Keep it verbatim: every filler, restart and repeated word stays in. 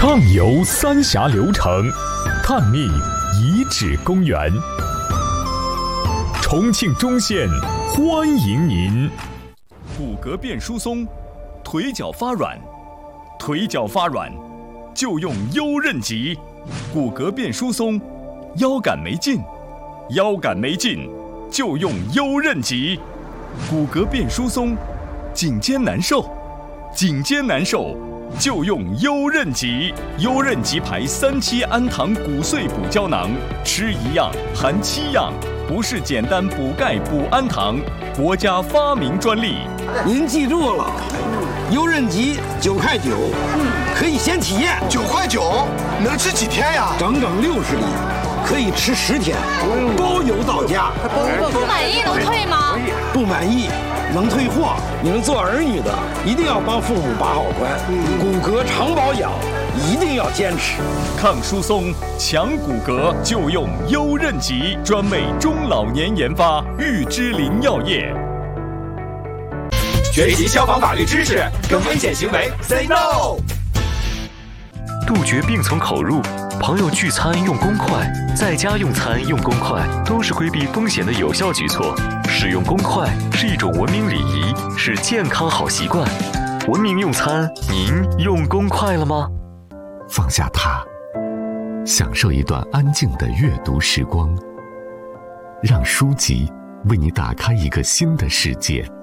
畅游三峡流程，探秘遗址公园。重庆中县欢迎您。 骨骼变疏松，腿脚发软，腿脚发软就用优韧脊。骨骼变疏松，腰杆没劲，腰杆没劲就用优韧脊。骨骼变疏松，颈肩难受，颈肩难受就用优韧脊。优韧脊牌三七氨糖骨碎补胶囊，吃一样含七样，不是简单补钙补氨糖，国家发明专利。 您记住了，优韧脊九块九，可以先体验。 九块九能吃几天呀？ 整整六十粒，可以吃十天，包邮到家。 不满意能退吗？ 不满意能退货。你们做儿女的一定要帮父母把好关，骨骼常保养一定要坚持。 抗疏松、强骨骼就用优韧脊，专为中老年研发，玉芝林药业。 学习消防法律知识，跟危险行为 say no。 杜绝病从口入，朋友聚餐用公筷，在家用餐用公筷，都是规避风险的有效举措。使用公筷是一种文明礼仪，是健康好习惯。文明用餐，您用公筷了吗？ 放下它，享受一段安静的阅读时光，让书籍为你打开一个新的世界。